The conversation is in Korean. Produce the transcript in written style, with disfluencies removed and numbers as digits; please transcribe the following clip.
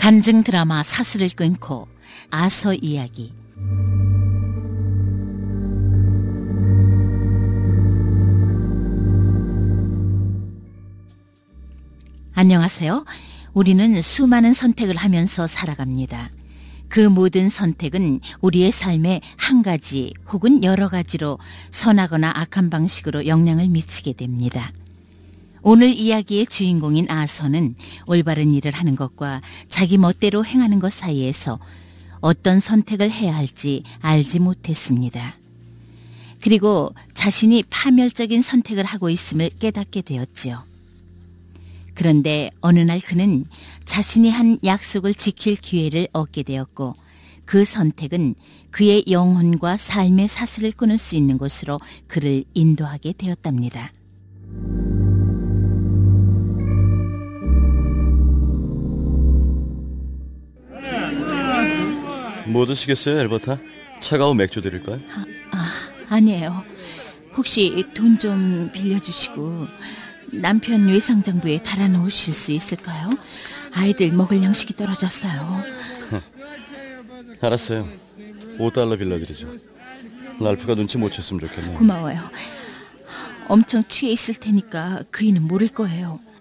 간증 드라마 사슬을 끊고 아서 이야기. 안녕하세요. 우리는 수많은 선택을 하면서 살아갑니다. 그 모든 선택은 우리의 삶에 한 가지 혹은 여러 가지로 선하거나 악한 방식으로 영향을 미치게 됩니다. 오늘 이야기의 주인공인 아서는 올바른 일을 하는 것과 자기 멋대로 행하는 것 사이에서 어떤 선택을 해야 할지 알지 못했습니다. 그리고 자신이 파멸적인 선택을 하고 있음을 깨닫게 되었지요. 그런데 어느 날 그는 자신이 한 약속을 지킬 기회를 얻게 되었고 그 선택은 그의 영혼과 삶의 사슬을 끊을 수 있는 곳으로 그를 인도하게 되었답니다. 뭐 드시겠어요, 엘버타? 차가운 맥주 드릴까요? 아니에요. 혹시 돈 좀 빌려주시고 남편 외상장부에 달아놓으실 수 있을까요? 아이들 먹을 양식이 떨어졌어요. 알았어요. $5 빌려드리죠. 랄프가 눈치 못 챘으면 좋겠네요. 고마워요. 엄청 취해 있을 테니까 그이는 모를 거예요.